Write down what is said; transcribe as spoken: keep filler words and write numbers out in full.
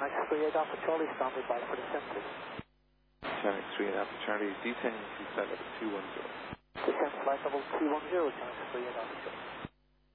Channel three eight Alpha Charlie, standby by for descent. Channel three eight Alpha Charlie, descend to flight level two one zero. Descent flight level two one zero, Channel three eight Alpha Charlie.